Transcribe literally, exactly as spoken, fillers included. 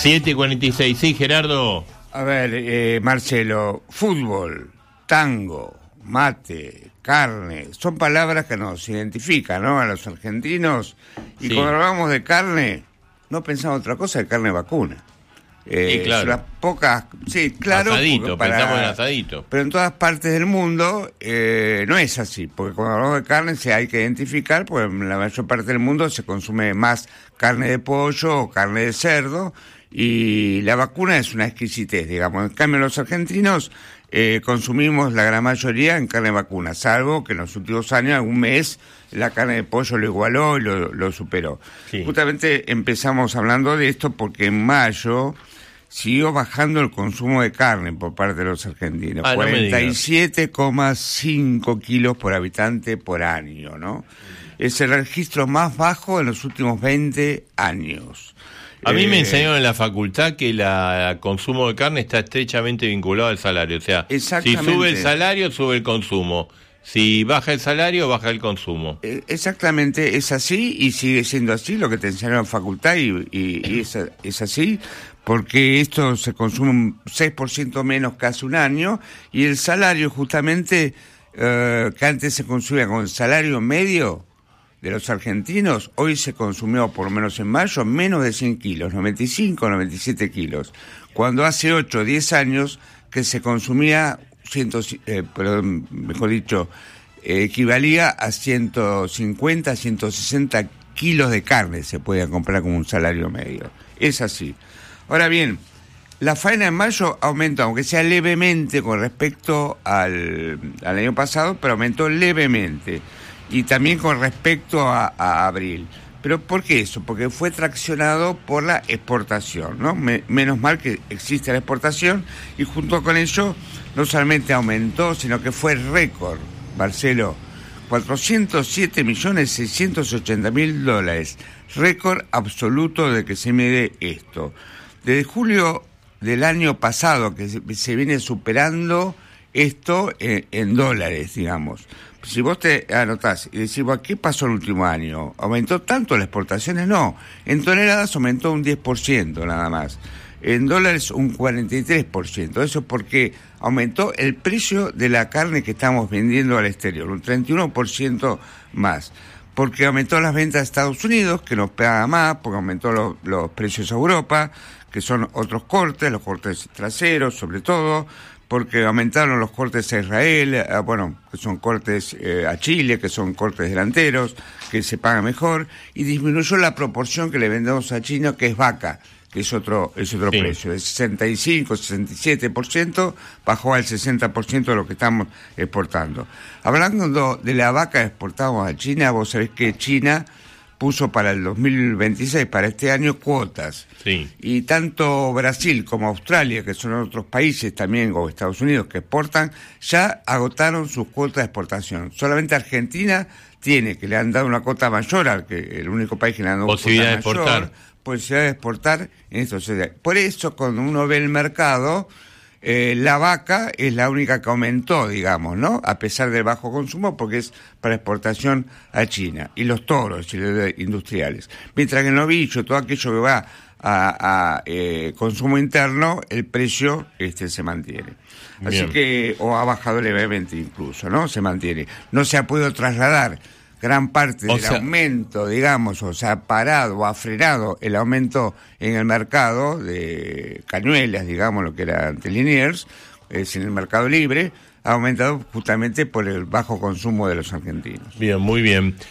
siete cuarenta y seis, sí, Gerardo. A ver, eh, Marcelo, fútbol, tango, mate, carne, son palabras que nos identifican, ¿no? A los argentinos. Y sí, cuando hablamos de carne, no pensamos otra cosa que carne vacuna. Eh, sí, claro. Son las pocas, sí, claro. Asadito, para, pensamos en asadito. Pero en todas partes del mundo eh, no es así, porque cuando hablamos de carne se hay que identificar, pues en la mayor parte del mundo se consume más carne de pollo o carne de cerdo, y la vacuna es una exquisitez, digamos. En cambio, los argentinos eh, consumimos la gran mayoría en carne vacuna, salvo que en los últimos años, algún mes, la carne de pollo lo igualó y lo, lo superó. Sí. Justamente empezamos hablando de esto porque en mayo siguió bajando el consumo de carne por parte de los argentinos. Ah, cuarenta y siete coma cinco kilos por habitante por año, ¿no? Es el registro más bajo en los últimos veinte años. A mí me enseñaron en la facultad que la, el consumo de carne está estrechamente vinculado al salario. O sea, si sube el salario, sube el consumo. Si baja el salario, baja el consumo. Exactamente, es así y sigue siendo así lo que te enseñaron en facultad y, y, y es, es así porque esto se consume un seis por ciento menos que hace un año y el salario justamente eh, que antes se consumía con el salario medio de los argentinos, hoy se consumió, por lo menos en mayo, menos de cien kilos, noventa y cinco, noventa y siete kilos, cuando hace ocho o diez años que se consumía, ciento, eh, perdón, mejor dicho, eh, equivalía a ciento cincuenta, ciento sesenta kilos de carne se podía comprar con un salario medio. Es así. Ahora bien, la faena en mayo aumentó, aunque sea levemente con respecto al, al año pasado, pero aumentó levemente. Y también con respecto a, a abril. ¿Pero por qué eso? Porque fue traccionado por la exportación, ¿no? Me, menos mal que existe la exportación y junto con ello no solamente aumentó, sino que fue récord, Marcelo, cuatrocientos siete millones seiscientos ochenta mil dólares, récord absoluto de que se mide esto. Desde julio del año pasado que se, se viene superando esto en, en dólares, digamos. Si vos te anotás y decís, ¿qué pasó el último año? ¿Aumentó tanto las exportaciones? No. En toneladas aumentó un diez por ciento nada más. En dólares un cuarenta y tres por ciento. Eso es porque aumentó el precio de la carne que estamos vendiendo al exterior, un treinta y uno por ciento más. Porque aumentó las ventas a Estados Unidos, que nos paga más, porque aumentó los, los precios a Europa, que son otros cortes, los cortes traseros sobre todo, porque aumentaron los cortes a Israel, a, bueno, que son cortes eh, a Chile, que son cortes delanteros, que se paga mejor, y disminuyó la proporción que le vendemos a China, que es vaca, que es otro es otro sí. precio, de sesenta y cinco, sesenta y siete por ciento, bajó al sesenta por ciento de lo que estamos exportando. Hablando de la vaca que exportamos a China, vos sabés que China puso para el dos mil veintiséis, para este año, cuotas. Sí. Y tanto Brasil como Australia, que son otros países también, o Estados Unidos, que exportan, ya agotaron sus cuotas de exportación. Solamente Argentina tiene, que le han dado una cuota mayor, al que el único país que le han dado posibilidad una de cuota exportar. mayor, posibilidad de exportar en estos. Por eso, cuando uno ve el mercado, Eh, la vaca es la única que aumentó, digamos, ¿no? A pesar del bajo consumo, porque es para exportación a China. Y los toros y los industriales. Mientras que el novillo, todo aquello que va a, a eh, consumo interno, el precio este se mantiene. Así Bien. que, o ha bajado levemente incluso, ¿no? Se mantiene. No se ha podido trasladar gran parte del o sea, aumento, digamos, o sea, ha parado o ha frenado el aumento en el mercado de cañuelas, digamos, lo que era ante Liniers, es en el mercado libre, ha aumentado justamente por el bajo consumo de los argentinos. Bien, muy bien.